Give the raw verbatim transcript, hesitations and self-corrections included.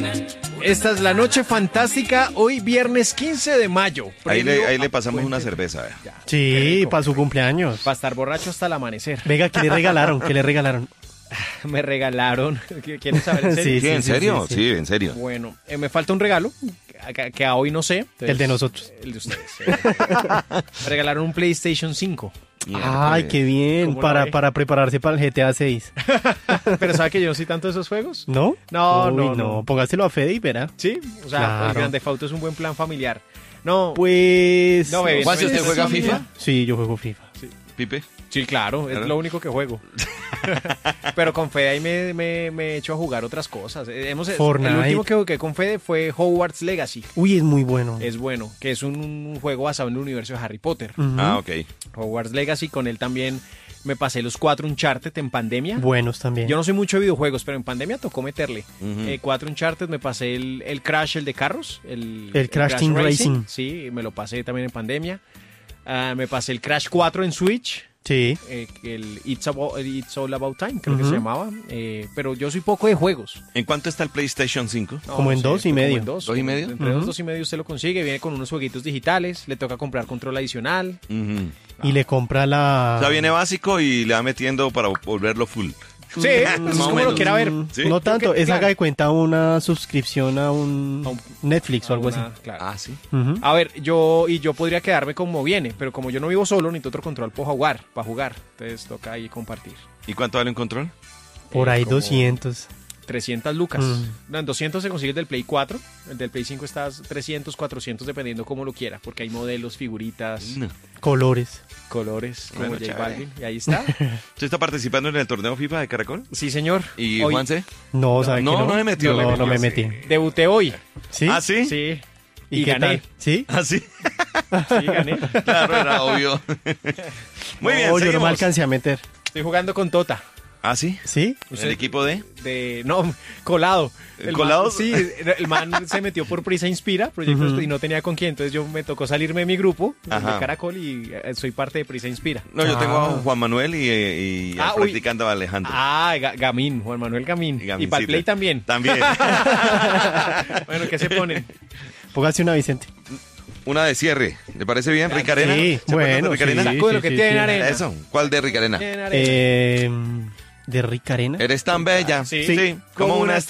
Esta es la noche fantástica, hoy viernes quince de mayo. Ahí le, ahí le a pasamos Puente- una cerveza. vea. Ya, qué Sí, rico. para su cumpleaños. Para estar borracho hasta el amanecer. Venga, ¿qué le regalaron? ¿Qué le regalaron? Me regalaron. ¿Quieres saber en serio? Sí, ¿Qué, en sí, serio? sí, Sí, sí. en serio. Bueno, eh, me falta un regalo que, que a hoy no sé. entonces- El de nosotros. El de ustedes. eh. Me regalaron un PlayStation cinco. Ay, qué bien. ¿Cómo la Para, ve? para prepararse para el G T A seis. Pero ¿sabe que yo no soy tanto de esos juegos? ¿No? No, Uy, no, no. no. Póngaselo a Fede y verá. Sí, o sea, Claro. el Grand Theft Auto es un buen plan familiar. No, Pues... No, bebé, Juanse, ¿usted sí, juega sí, FIFA? Sí, yo juego FIFA. Pipe. sí, claro, es Claro. lo único que juego. Pero con Fede ahí me, me, me he hecho a jugar otras cosas. Eh, Hemos, Fortnite. El último que jugué con Fede fue Hogwarts Legacy. Uy, es muy bueno. Es bueno, que es un, un juego basado en el universo de Harry Potter. Ujú. Ah, ok. Hogwarts Legacy, con él también me pasé los cuatro Uncharted en pandemia. Buenos también. Yo no soy mucho de videojuegos, pero en pandemia tocó meterle. Ujú. Eh, cuatro Uncharted, me pasé el, el Crash, el de carros. El, El Crash Team Racing. Sí, me lo pasé también en pandemia. Ah, me pasé el Crash cuatro en Switch. Sí. eh, el It's, About- It's All About Time, creo que Ujú. se llamaba. Eh, pero yo soy poco de juegos. ¿En cuánto está el PlayStation cinco? No, Como en sé, dos y como medio. en dos, ¿Dos y como medio? Entre dos, Ujú. dos y medio usted lo consigue. Viene con unos jueguitos digitales. Le toca comprar control adicional. Ujú. Y le compra la... O sea, viene básico y le va metiendo para volverlo full. Sí, pues es más o como lo menos. quiera ver. Mm, Sí. No tanto, Creo que- es haga claro. de cuenta una suscripción a un A un- Netflix o algo Una- así. claro. Ah, sí. Ujú. A ver, yo y yo podría quedarme como viene, pero como yo no vivo solo, necesito otro control para jugar, para jugar. Entonces toca ahí compartir. ¿Y cuánto vale un control? Por Eh, ahí como doscientos. trescientas lucas. Mm. No, en doscientos se consigue el del Play cuatro, el del Play cinco está trescientos, cuatrocientos dependiendo como lo quiera, porque hay modelos, figuritas, No. Colores. colores, como Bueno, J chévere. Balvin, y ahí está. ¿Usted está participando en el torneo FIFA de Caracol? Sí, señor. ¿Y Hoy Juanse? No, ¿sabe no, que no? no me metió. No, no, no me metí. Debuté hoy. ¿Sí? ¿Ah, sí? Sí. ¿Y, Y qué gané. tal? ¿Sí? ¿Ah, sí? Sí, gané. Claro, era obvio. Muy bien, No, yo no me seguimos. alcancé a meter. Estoy jugando con Tota. ¿Ah, sí? ¿Sí? ¿El equipo de? De, no, colado. ¿El man- colado? sí, el man se metió por Prisa Inspira, proyecto Ujú. y no tenía con quién, entonces yo me tocó salirme de mi grupo, Ajá. de Caracol, y eh, soy parte de Prisa Inspira. No, yo tengo a Ah. Juan Manuel y, y, y Ah, al uy. practicante a Alejandro. Ah, Ga- Gamín, Juan Manuel Gamín. Y, Gamincito. para el Play también. También. Bueno, ¿qué se ponen? Póngase una, Vicente. Una de cierre. ¿Le parece bien, Ricarena? Sí, ¿Se acuerdan bueno, de Ricarena? sí, Saco de lo que tiene arena. Eso. ¿Cuál de Ricarena? En arena. Eh, ¿De Rick Arena? Eres tan bella. Sí. sí. Como una